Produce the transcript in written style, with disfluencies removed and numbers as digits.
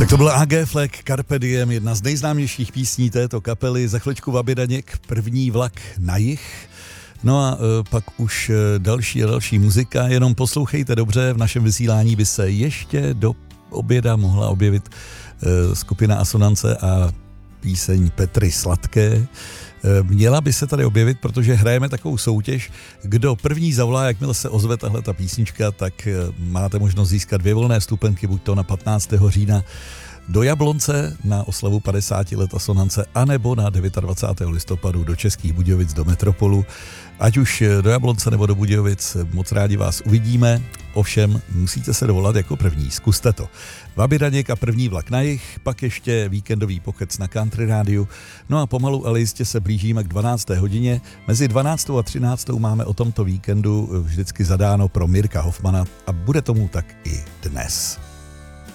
Tak to byl A.G. Fleck, Carpe Diem, jedna z nejznámějších písní této kapely. Za chviličku Babi Daněk, první vlak na jih. No a pak už další a další muzika, jenom poslouchejte dobře, v našem vysílání by se ještě do oběda mohla objevit skupina Asonance a píseň Petry Sladké. Měla by se tady objevit, protože hrajeme takovou soutěž, kdo první zavolá, jakmile se ozve tahle ta písnička, tak máte možnost získat 2 volné vstupenky, buď to na 15. října do Jablonce na oslavu 50 let Asonance, anebo na 29. listopadu do Českých Budějovic, do Metropolu. Ať už do Jablonce nebo do Budějovic, moc rádi vás uvidíme, ovšem musíte se dovolat jako první, zkuste to. Babi Daněk a první vlak na jih, pak ještě víkendový pokec na Country rádiu, no a pomalu ale jistě se blížíme k 12. hodině. Mezi 12. a 13. máme o tomto víkendu vždycky zadáno pro Mirka Hofmana a bude tomu tak i dnes.